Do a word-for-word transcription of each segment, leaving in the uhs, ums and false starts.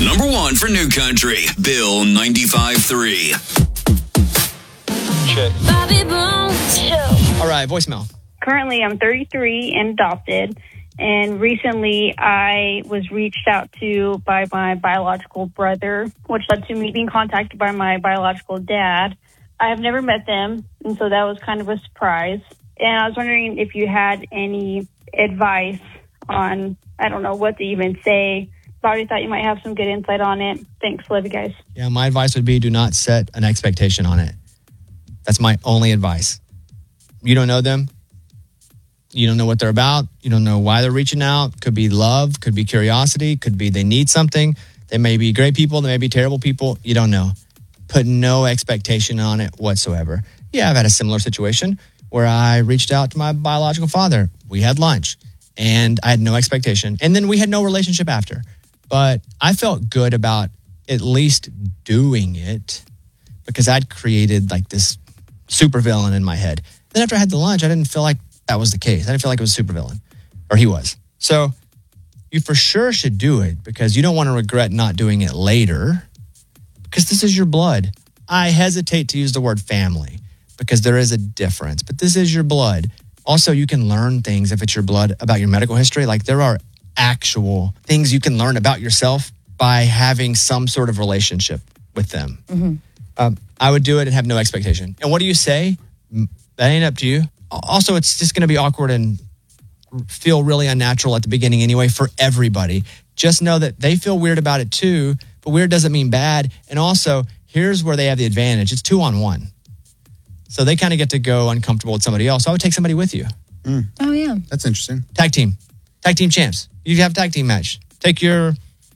Number one for New Country, Bill ninety-five point three. Check. Bobby Bones Show. All right, voicemail. Currently, I'm thirty-three and adopted. And recently, I was reached out to by my biological brother, which led to me being contacted by my biological dad. I have never met them, and so that was kind of a surprise. And I was wondering if you had any advice on, I don't know what to even say. Bobby thought you might have some good insight on it. Thanks. Love you guys. Yeah, my advice would be do not set an expectation on it. That's my only advice. You don't know them. You don't know what they're about. You don't know why they're reaching out. Could be love, could be curiosity, could be they need something. They may be great people, they may be terrible people. You don't know. Put no expectation on it whatsoever. Yeah, I've had a similar situation where I reached out to my biological father. We had lunch and I had no expectation. And then we had no relationship after. But I felt good about at least doing it because I'd created like this supervillain in my head. Then after I had the lunch, I didn't feel like that was the case. I didn't feel like it was a supervillain, or he was. So you for sure should do it because you don't want to regret not doing it later because this is your blood. I hesitate to use the word family because there is a difference, but this is your blood. Also, you can learn things if it's your blood about your medical history. Like there are actual things you can learn about yourself by having some sort of relationship with them. Mm-hmm. Um, I would do it and have no expectation. And what do you say? That ain't up to you. Also, it's just going to be awkward and feel really unnatural at the beginning anyway for everybody. Just know that they feel weird about it too, but weird doesn't mean bad. And also, here's where they have the advantage. It's two on one. So they kind of get to go uncomfortable with somebody else. So I would take somebody with you. Mm. Oh, yeah. That's interesting. Tag team. Tag team champs. You have a tag team match. Take your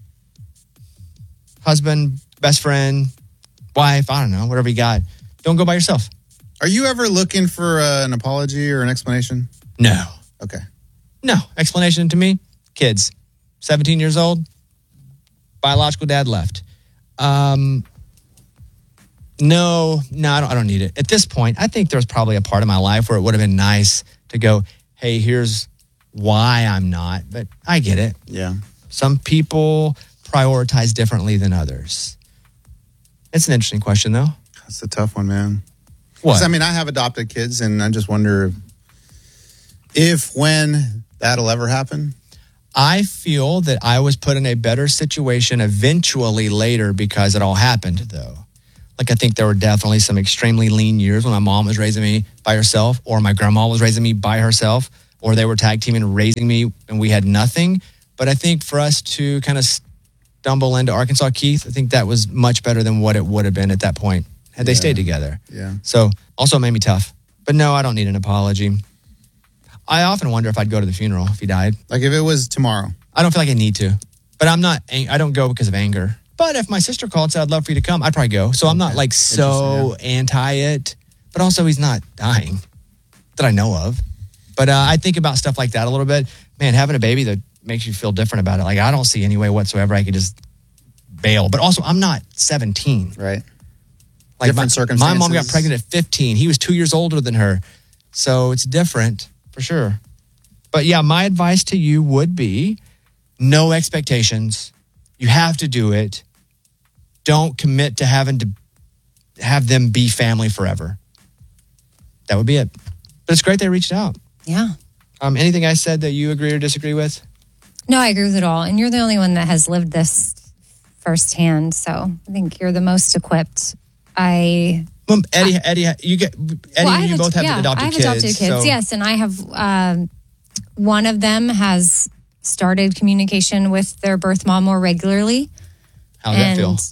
husband, best friend, wife, I don't know, whatever you got. Don't go by yourself. Are you ever looking for uh, an apology or an explanation? No. Okay. No. Explanation to me, kids. seventeen years old, biological dad left. Um, no, no, I don't, I don't need it. At this point, I think there's probably a part of my life where it would have been nice to go, hey, here's why I'm not, but I get it. Yeah. Some people prioritize differently than others. It's an interesting question, though. That's a tough one, man. What? I mean, I have adopted kids, and I just wonder if, when that'll ever happen. I feel that I was put in a better situation eventually later because it all happened, though. Like, I think there were definitely some extremely lean years when my mom was raising me by herself, or my grandma was raising me by herself, or they were tag teaming and raising me and we had nothing. But I think for us to kind of stumble into Arkansas Keith, I think that was much better than what it would have been at that point had they Yeah. stayed together. Yeah. So also it made me tough. But no, I don't need an apology. I often wonder if I'd go to the funeral if he died. Like if it was tomorrow. I don't feel like I need to. But I'm not, I don't go because of anger. But if my sister called and said, I'd love for you to come, I'd probably go. So I'm not like so anti it. But also he's not dying that I know of. But uh, I think about stuff like that a little bit. Man, having a baby that makes you feel different about it. Like I don't see any way whatsoever I could just bail. But also I'm not seventeen. Right. Like different my, circumstances. my mom got pregnant at fifteen. He was two years older than her. So it's different for sure. But yeah, my advice to you would be no expectations. You have to do it. Don't commit to having to have them be family forever. That would be it. But it's great they reached out. Yeah. Um, anything I said that you agree or disagree with? No, I agree with it all. And you're the only one that has lived this firsthand. So I think you're the most equipped. I... Well, Eddie, Eddie, you get Eddie. Well, I and you have both a, have yeah, adopted I have kids. adopted kids, so- yes. And I have, um, one of them has started communication with their birth mom more regularly. How does that feel?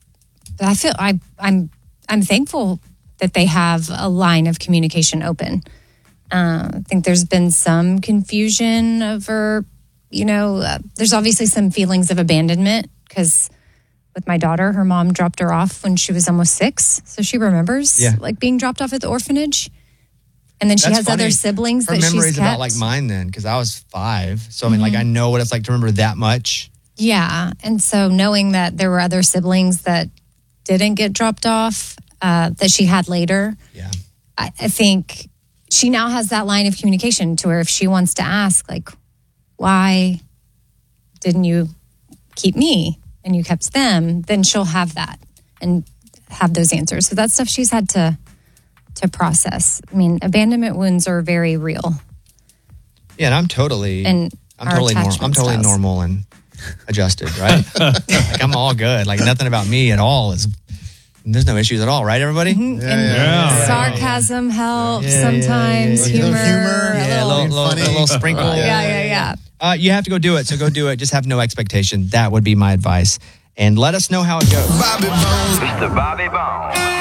I feel, I, I'm, I'm thankful that they have a line of communication open. Uh, I think there's been some confusion over, you know, uh, there's obviously some feelings of abandonment because with my daughter, her mom dropped her off when she was almost six. So she remembers Yeah. like being dropped off at the orphanage. And then she That's has funny. other siblings Her that she's memory's kept. about like mine then, because I was five. So I mean, like I know what it's like to remember that much. Yeah. And so knowing that there were other siblings that didn't get dropped off, uh, that she had later, Yeah. I, I think she now has that line of communication to where if she wants to ask, like, why didn't you keep me? and you kept them, then she'll have that and have those answers. So that's stuff she's had to to process. I mean, abandonment wounds are very real. Yeah, and I'm totally And I'm our totally normal. attachment I'm totally styles. normal and adjusted, right? Like I'm all good. Like nothing about me at all is. There's no issues at all, right? Everybody. And yeah. sarcasm helps Yeah, yeah, sometimes. yeah, yeah. Humor, Humor, a Yeah, a little- little, little, a little sprinkle. yeah, yeah, yeah. Uh, you have to go do it. So go do it. Just have no expectation. That would be my advice. And let us know how it goes. Mister Bobby Bone.